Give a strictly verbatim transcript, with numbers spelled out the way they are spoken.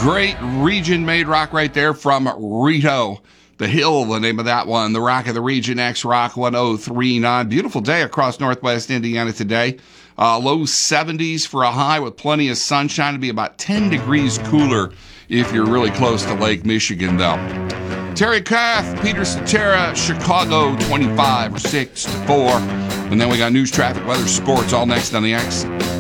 Great region-made rock right there from Rito. The Hill, the name of that one. The Rock of the Region, X Rock one oh three point nine. Beautiful day across northwest Indiana today. Uh, low seventies for a high with plenty of sunshine. It'll be about ten degrees cooler if you're really close to Lake Michigan, though. Terry Kath, Peter Cetera, Chicago, twenty-five or six to four. And then we got news, traffic, weather, sports, all next on the X.